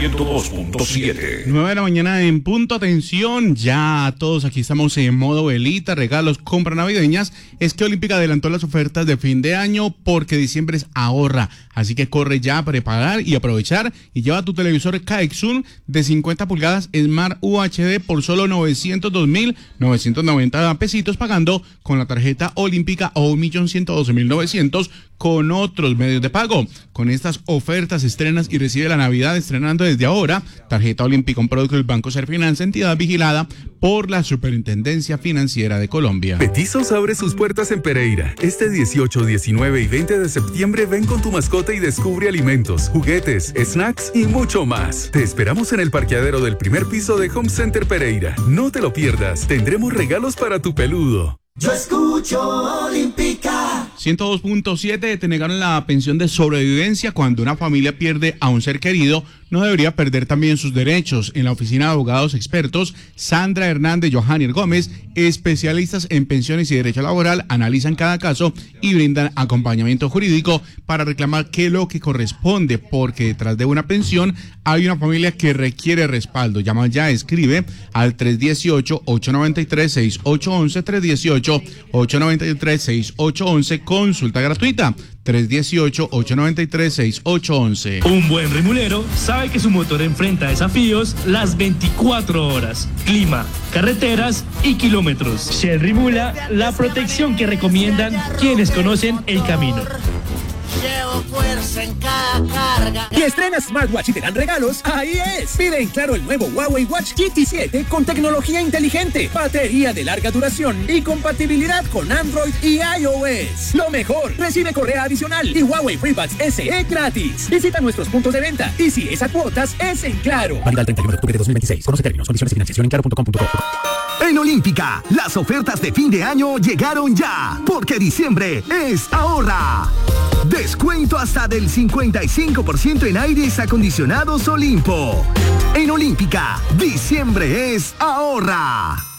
102.7. 9 de la mañana en punto. Atención, ya todos aquí estamos en modo velita, regalos, compras navideñas. Es que Olímpica adelantó las ofertas de fin de año porque diciembre es ahorra. Así que corre ya a prepagar y aprovechar y lleva tu televisor KXUN de 50 pulgadas Smart UHD por solo 902.990 pesitos pagando con la tarjeta Olímpica o 1.112.900 con otros medios de pago. Con estas ofertas estrenas y recibe la Navidad estrenando desde ahora. Tarjeta Olímpica, un producto del Banco Serfinanza, entidad vigilada por la Superintendencia Financiera de Colombia. Petizos abre sus puertas en Pereira. Este 18, 19 y 20 de septiembre ven con tu mascota y descubre alimentos, juguetes, snacks y mucho más. Te esperamos en el parqueadero del primer piso de Home Center Pereira. No te lo pierdas. Tendremos regalos para tu peludo. Yo escucho Olímpica. 102.7. Te negaron la pensión de sobrevivencia. Cuando una familia pierde a un ser querido, no debería perder también sus derechos. En la oficina de abogados expertos, Sandra Hernández, Johanir Gómez, especialistas en pensiones y derecho laboral, analizan cada caso y brindan acompañamiento jurídico para reclamar qué es lo que corresponde, porque detrás de una pensión hay una familia que requiere respaldo. Llama ya, escribe al 318-893-6811, 318-893-6811, consulta gratuita. 318-893-6811. Un buen rimulero sabe que su motor enfrenta desafíos las 24 horas. Clima, carreteras y kilómetros. Shell Rimula, la protección que recomiendan quienes conocen el camino. Llevo fuerza en cada carga. Y estrenas smartwatch y te dan regalos. Ahí es. Pide en Claro el nuevo Huawei Watch GT7 con tecnología inteligente, batería de larga duración y compatibilidad con Android y iOS. Lo mejor, recibe correa adicional y Huawei FreeBuds SE gratis. Visita nuestros puntos de venta y si es a cuotas, es en Claro. Válida el 31 de octubre de 2026. Conoce términos, condiciones y financiación en claro.com.co. En Olímpica, las ofertas de fin de año llegaron ya, porque diciembre es ahorra. Descuento hasta del 55% en aires acondicionados Olimpo. En Olímpica, diciembre es ahorra.